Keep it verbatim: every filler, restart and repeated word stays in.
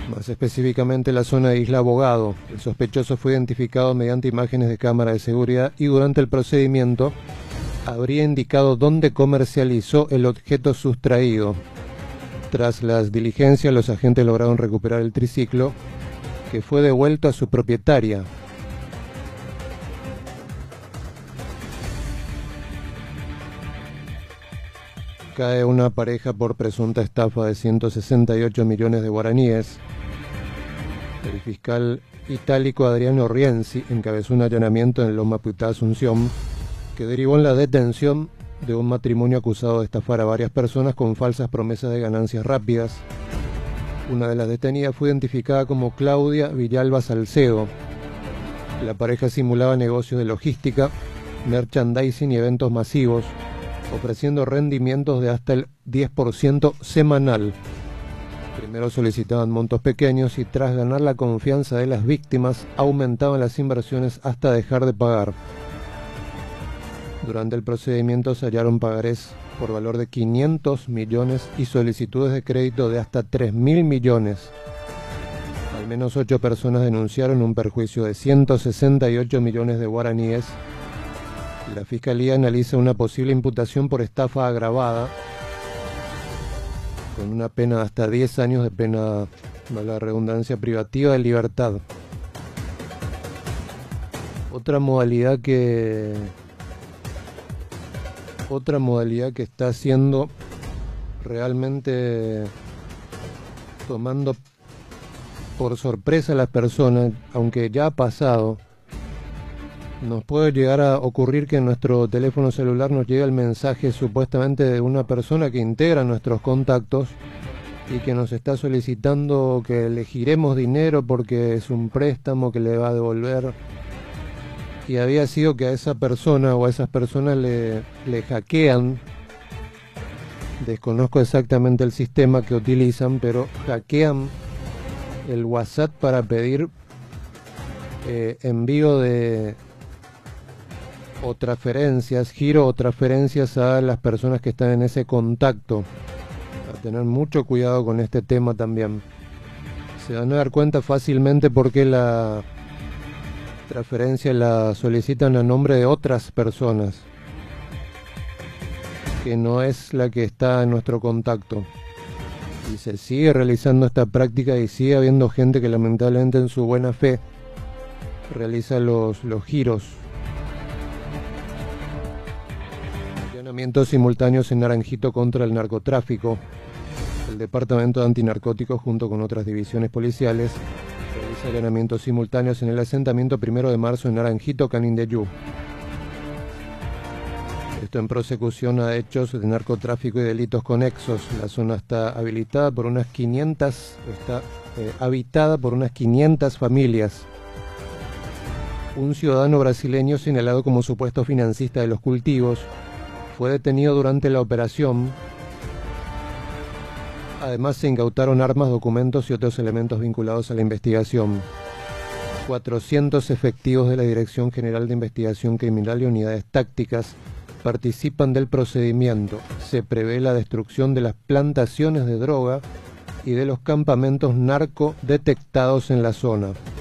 más específicamente la zona de Isla Abogado. El sospechoso fue identificado mediante imágenes de cámara de seguridad y durante el procedimiento habría indicado dónde comercializó el objeto sustraído. Tras las diligencias, los agentes lograron recuperar el triciclo, que fue devuelto a su propietaria. Cae una pareja por presunta estafa de ciento sesenta y ocho millones de guaraníes. El fiscal itálico Adriano Rienzi encabezó un allanamiento en Loma Putá, Asunción, que derivó en la detención de un matrimonio acusado de estafar a varias personas con falsas promesas de ganancias rápidas. Una de las detenidas fue identificada como Claudia Villalba Salcedo. La pareja simulaba negocios de logística, merchandising y eventos masivos, ofreciendo rendimientos de hasta el diez por ciento semanal. Primero solicitaban montos pequeños y tras ganar la confianza de las víctimas aumentaban las inversiones hasta dejar de pagar. Durante el procedimiento se hallaron pagarés por valor de quinientos millones y solicitudes de crédito de hasta tres mil millones. Al menos ocho personas denunciaron un perjuicio de ciento sesenta y ocho millones de guaraníes. La Fiscalía analiza una posible imputación por estafa agravada, con una pena de hasta diez años de pena, la redundancia, privativa de libertad. Otra modalidad que... Otra modalidad que está siendo realmente tomando por sorpresa a las personas, aunque ya ha pasado. Nos puede llegar a ocurrir que en nuestro teléfono celular nos llegue el mensaje supuestamente de una persona que integra nuestros contactos y que nos está solicitando que le giremos dinero porque es un préstamo que le va a devolver. Y había sido que a esa persona o a esas personas le, le hackean, desconozco exactamente el sistema que utilizan, pero hackean el WhatsApp para pedir eh, envío de o transferencias, giro o transferencias a las personas que están en ese contacto. A tener mucho cuidado con este tema también. Se van a dar cuenta fácilmente porque la transferencia la solicitan a nombre de otras personas, que no es la que está en nuestro contacto. Y se sigue realizando esta práctica y sigue habiendo gente que lamentablemente en su buena fe realiza los, los giros. Allanamientos simultáneos en Naranjito contra el narcotráfico. El Departamento de Antinarcóticos junto con otras divisiones policiales realiza allanamientos simultáneos en el asentamiento Primero de Marzo en Naranjito, Canindeyú. Esto en prosecución a hechos de narcotráfico y delitos conexos. La zona está habilitada por unas quinientas, está eh, habitada por unas quinientas familias. Un ciudadano brasileño señalado como supuesto financista de los cultivos fue detenido durante la operación. Además se incautaron armas, documentos y otros elementos vinculados a la investigación. cuatrocientos efectivos de la Dirección General de Investigación Criminal y unidades tácticas participan del procedimiento. Se prevé la destrucción de las plantaciones de droga y de los campamentos narco detectados en la zona.